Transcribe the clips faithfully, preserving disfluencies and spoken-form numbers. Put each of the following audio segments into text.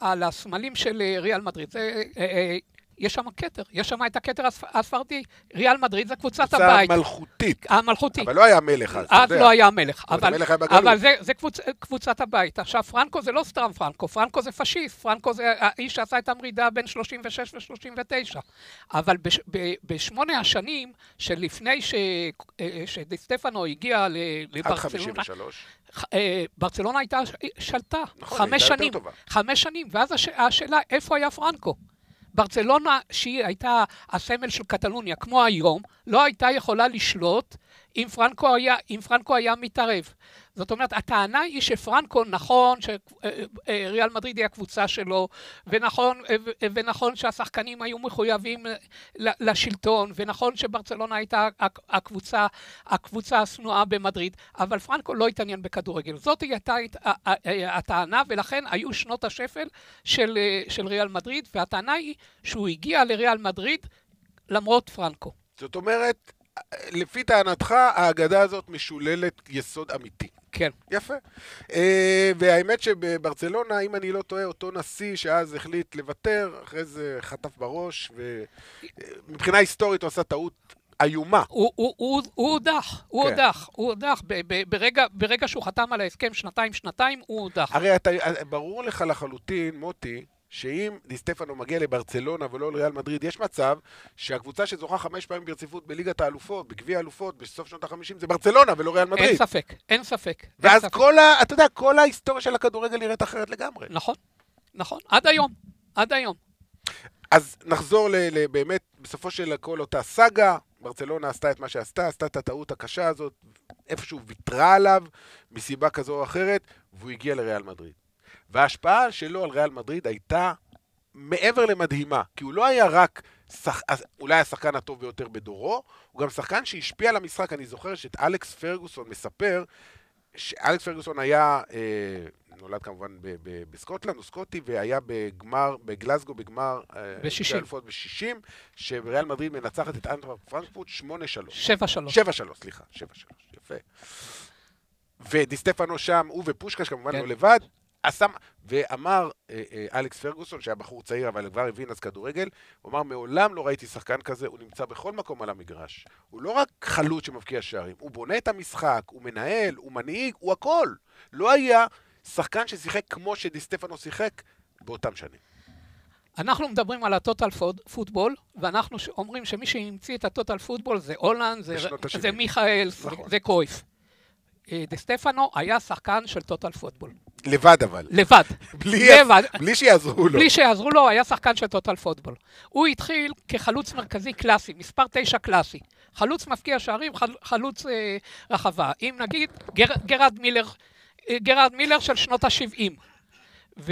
על הסמלים של ריאל מדריד. זה, יש שם כתר, יש שם את הכתר הספרדי. ריאל מדריד זה קבוצת הבית. קבוצה מלכותית. המלכותית. אבל לא היה מלך אז, אז לא היה מלך. אבל זה קבוצת הבית. עכשיו, פרנקו זה לא סתם פרנקו. פרנקו זה פשיסט. פרנקו זה האיש שעשה את המרידה בין שלושים ושש ל-שלושים ותשע. אבל בשמונה השנים שלפני שדי סטפנו הגיע לברצלונה, עד חמישים ושלוש. ברצלונה הייתה שלטה. חמש שנים. חמש שנים. ואז השאלה, איפה היה פרנקו? ברצלונה, שהיא הייתה הסמל של קטלוניה, כמו היום, לא הייתה יכולה לשלוט אם פרנקו היה, אם פרנקו היה מתערב. זאת אומרת, הטענה היא שפרנקו, נכון שריאל מדריד היא הקבוצה שלו, ונכון, ונכון שהשחקנים היו מחויבים לשלטון, ונכון שברצלונה הייתה הקבוצה, הקבוצה השנואה במדריד, אבל פרנקו לא התעניין בכדורגל. זאת הייתה הטענה, ולכן היו שנות השפל של, של ריאל מדריד, והטענה היא שהוא הגיע לריאל מדריד למרות פרנקו. זאת אומרת, לפי טענתך, ההגדה הזאת משוללת יסוד אמיתי. כן. יפה. והאמת שבברצלונה, אם אני לא טועה, אותו נשיא שאז החליט לוותר, אחרי זה חטף בראש, ומבחינה היסטורית הוא עשה טעות איומה. הוא הודח, הוא הודח, הוא הודח. ברגע שהוא חתם על ההסכם שנתיים, שנתיים, הוא הודח. הרי ברור לך לחלוטין, מוטי, שאם די סטפנו מגיע לברצלונה ולא לריאל מדריד, יש מצב שהקבוצה שזוכה חמש פעמים ברציפות בליגת האלופות, בגביע האלופות, בסוף שנות ה-חמישים, זה ברצלונה ולא ריאל מדריד. אין ספק, אין ספק. ואז כל ה... אתה יודע, כל ההיסטוריה של הכדורגל נראית אחרת לגמרי. נכון, נכון. עד היום, עד היום. אז נחזור באמת, בסופו של הכל אותה סאגה, ברצלונה עשתה את מה שעשתה, עשתה את הטעות הקשה הזאת, איפשהו ויתרה עליו, מסיבה כזו או אחרת, והוא הגיע לריאל מדריד. וההשפעה שלו על ריאל מדריד הייתה מעבר למדהימה, כי הוא לא היה רק, שח... אולי השחקן הטוב ביותר בדורו, הוא גם שחקן שהשפיע על המשחק. אני זוכר שאת אלכס פרגוסון מספר, שאלכס פרגוסון היה, אה, נולד כמובן ב- ב- בסקוטלנד, הוא סקוטי, והיה בגמר, בגלסגו, בגמר, ב-שישים. ב-שישים, שריאל מדריד מנצחת את אנטוורפ פרנקפורט שמונה שלוש. שבע שלוש. שבע שלוש, סליחה, שבע שלוש, יפה. ודי סטפנו שם, הוא ופושקש כמובן כן. לא לבד, עשה, ואמר אה, אה, אלכס פרגוסון, שהיה בחור צעיר, אבל כבר הבין אז כדורגל, הוא אמר, מעולם לא ראיתי שחקן כזה, הוא נמצא בכל מקום על המגרש. הוא לא רק חלוץ שמבקיע שערים, הוא בונה את המשחק, הוא מנהל, הוא מנהיג, הוא הכל. לא היה שחקן ששיחק כמו שדי סטפנו שיחק באותם שנים. אנחנו מדברים על הטוטל פוטבול, ואנחנו אומרים שמי שהמציא את הטוטל פוטבול זה הולנד, זה, זה מיכאל, נכון. זה קרויף. די סטפנו היה שחקן של טוטל פוטבול. לבד אבל. לבד. בלי, לבד. בלי שיעזרו לו. בלי שיעזרו לו, היה שחקן של טוטל פוטבול. הוא התחיל כחלוץ מרכזי קלאסי, מספר תשע קלאסי. חלוץ מפקיע שערים, חלוץ אה, רחבה. אם נגיד, גר, גרד מילר, גרד מילר של שנות ה-שבעים. ו...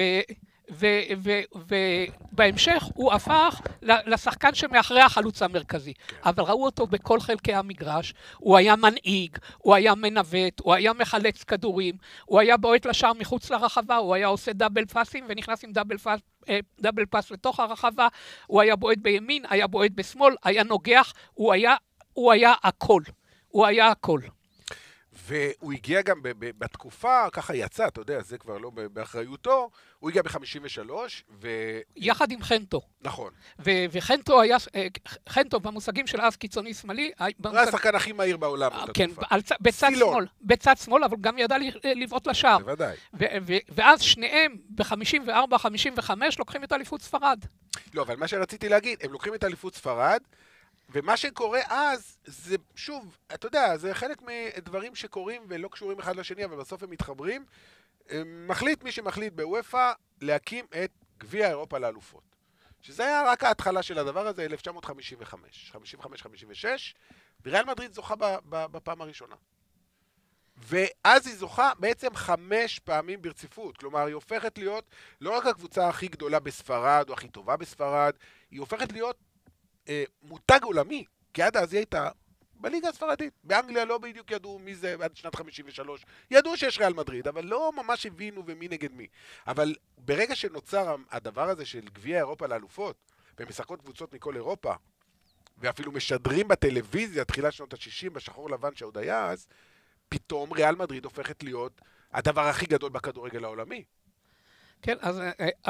ובהמשך הוא הפך לשחקן שמאחרי החלוץ המרכזי, אבל ראו אותו בכל חלקי המגרש. הוא היה מנהיג, הוא היה מנווט, הוא היה מחלץ כדורים, הוא היה בועט לשער מחוץ לרחבה, הוא היה עושה דאבל פאסים ונכנס עם דאבל פאס, דאבל פאס לתוך הרחבה, הוא היה בועט בימין, היה בועט בשמאל, היה נוגח, הוא היה, הוא היה הכל, הוא היה הכל. והוא הגיע גם בתקופה, ככה יצא, אתה יודע, זה כבר לא באחריותו, הוא הגיע ב-חמישים ושלוש, ו... יחד עם חנטו. נכון. ו- וחנטו היה, חנטו במושגים של אז קיצוני שמאלי, הוא היה השחקן הכי מהיר בעולם. כן, בצד שמאל, בצד שמאל, אבל גם ידע לבעוט לשער. בוודאי. ואז שניהם ב-חמישים וארבע חמישים וחמש לוקחים את אליפות ספרד. לא, אבל מה שרציתי להגיד, הם לוקחים את אליפות ספרד, ומה שקורה אז, זה שוב, אתה יודע, זה חלק מדברים שקורים ולא קשורים אחד לשני, אבל בסוף הם מתחברים. מחליט מי שמחליט בוופא להקים את גביע אירופה לאלופות. שזה היה רק ההתחלה של הדבר הזה, אלף תשע מאות חמישים וחמש, חמישים וחמש חמישים ושש, וריאל מדריד זוכה בפעם הראשונה. ואז היא זוכה בעצם חמש פעמים ברציפות. כלומר, היא הופכת להיות לא רק הקבוצה הכי גדולה בספרד, או הכי טובה בספרד, היא הופכת להיות מותג עולמי, כי עד אז היא הייתה בליגה הספרדית. באנגליה לא בדיוק ידעו מי זה עד שנת חמישים ושלוש. ידעו שיש ריאל מדריד, אבל לא ממש הבינו ומי נגד מי. אבל ברגע שנוצר הדבר הזה של גביע אירופה לאלופות, ומשחקות קבוצות מכל אירופה, ואפילו משדרים בטלוויזיה, תחילת שנות ה-שישים, בשחור לבן שעוד היה אז, פתאום ריאל מדריד הופכת להיות הדבר הכי גדול בכדורגל העולמי. כן, אז